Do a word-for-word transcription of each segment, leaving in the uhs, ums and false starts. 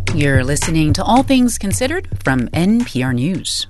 You're listening to All Things Considered from N P R News.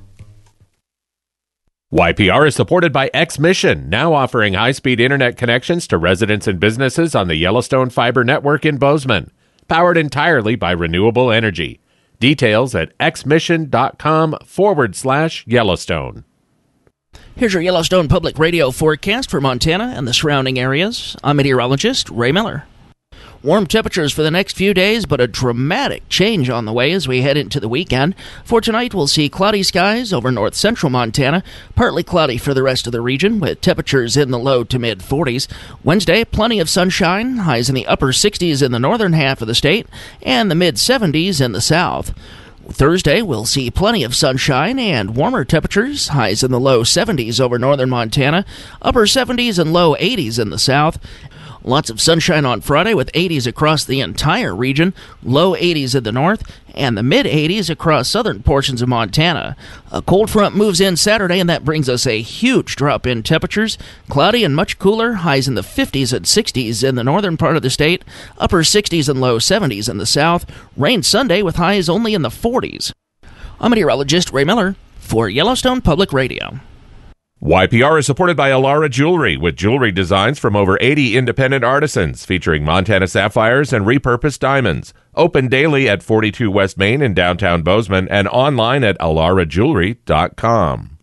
Y P R is supported by X-Mission, now offering high-speed internet connections to residents and businesses on the Yellowstone Fiber Network in Bozeman, powered entirely by renewable energy. Details at xmission.com forward slash Yellowstone. Here's your Yellowstone Public Radio forecast for Montana and the surrounding areas. I'm meteorologist Ray Miller. Warm temperatures for the next few days, but a dramatic change on the way as we head into the weekend. For tonight, we'll see cloudy skies over north central Montana, partly cloudy for the rest of the region, with temperatures in the low to mid forties. Wednesday, plenty of sunshine, highs in the upper sixties in the northern half of the state, and the mid seventies in the south. Thursday, we'll see plenty of sunshine and warmer temperatures, highs in the low seventies over northern Montana, upper seventies and low eighties in the south. Lots of sunshine on Friday with eighties across the entire region, low eighties in the north, and the mid-eighties across southern portions of Montana. A cold front moves in Saturday, and that brings us a huge drop in temperatures. Cloudy and much cooler, highs in the fifties and sixties in the northern part of the state, upper sixties and low seventies in the south. Rain Sunday with highs only in the forties. I'm meteorologist Ray Miller for Yellowstone Public Radio. Y P R is supported by Alara Jewelry, with jewelry designs from over eighty independent artisans featuring Montana sapphires and repurposed diamonds. Open daily at forty-two West Main in downtown Bozeman and online at alara jewelry dot com.